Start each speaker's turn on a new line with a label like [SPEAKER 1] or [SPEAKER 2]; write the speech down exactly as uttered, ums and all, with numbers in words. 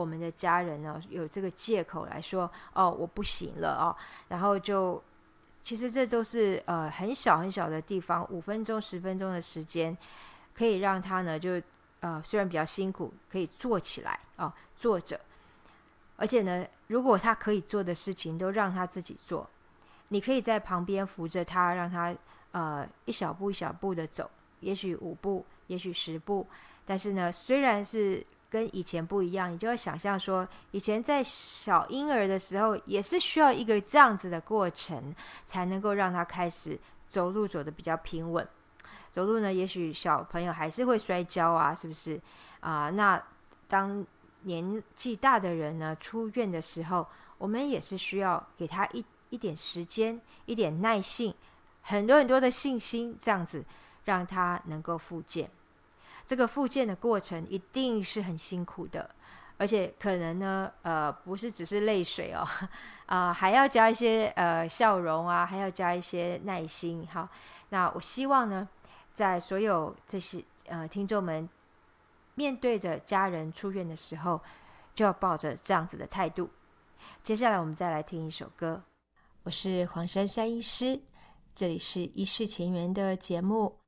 [SPEAKER 1] 我们的家人呢有这个借口来说，哦，我不行了哦，然后就其实这都是呃很小很小的地方，五分钟十分钟的时间，可以让他呢就呃虽然比较辛苦，可以坐起来哦，坐着，而且呢，如果他可以做的事情都让他自己做，你可以在旁边扶着他，让他呃一小步一小步的走，也许五步，也许十步，但是呢，虽然是跟以前不一样，你就要想象说，以前在小婴儿的时候，也是需要一个这样子的过程，才能够让他开始走路走得比较平稳。走路呢，也许小朋友还是会摔跤啊，是不是啊、呃？那当年纪大的人呢出院的时候，我们也是需要给他一一点时间，一点耐性，很多很多的信心，这样子让他能够复健。这个复健的过程一定是很辛苦的，而且可能呢，呃，不是只是泪水哦，啊、呃，还要加一些呃笑容啊，还要加一些耐心。好，那我希望呢，在所有这些呃听众们面对着家人出院的时候，就要抱着这样子的态度。接下来我们再来听一首歌，我是黄珊珊医师，这里是医事前缘的节目。